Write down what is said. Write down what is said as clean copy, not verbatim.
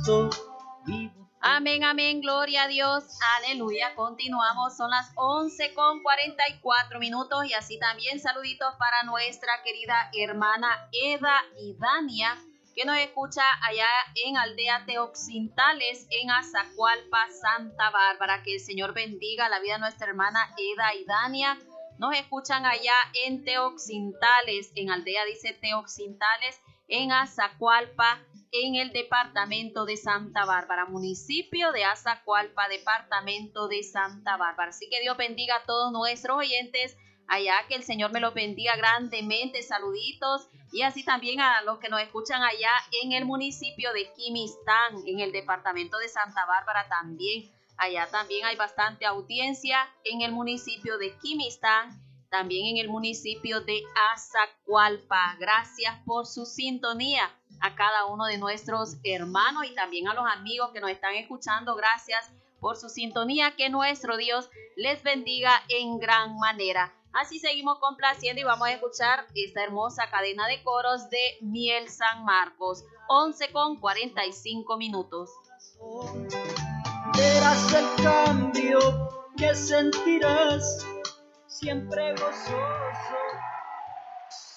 Cristo vivo. Amén, amén, gloria a Dios, aleluya. Continuamos, son las 11:44 y así también saluditos para nuestra querida hermana Eda y Dania, que nos escucha allá en Aldea Teoxintales, en Azacualpa, Santa Bárbara. Que el Señor bendiga la vida de nuestra hermana Eda y Dania. Nos escuchan allá en Teoxintales, en Aldea dice Teoxintales, en Azacualpa, en el departamento de Santa Bárbara, municipio de Azacualpa, departamento de Santa Bárbara. Así que Dios bendiga a todos nuestros oyentes allá, que el Señor me los bendiga grandemente, saluditos, y así también a los que nos escuchan allá en el municipio de Quimistán, en el departamento de Santa Bárbara también. Allá también hay bastante audiencia en el municipio de Quimistán, también en el municipio de Azacualpa. Gracias por su sintonía a cada uno de nuestros hermanos y también a los amigos que nos están escuchando. Gracias por su sintonía. Que nuestro Dios les bendiga en gran manera. Así seguimos complaciendo y vamos a escuchar esta hermosa cadena de coros de Miel San Marcos. 11:45. Verás el cambio que sentirás, siempre gozoso